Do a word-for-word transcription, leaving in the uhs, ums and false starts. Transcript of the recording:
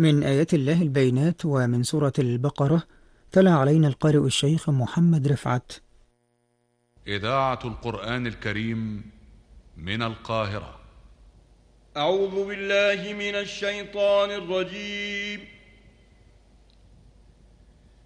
من آيات الله البينات ومن سورة البقرة. تلا علينا القارئ الشيخ محمد رفعت. إذاعة القرآن الكريم من القاهرة. أعوذ بالله من الشيطان الرجيم.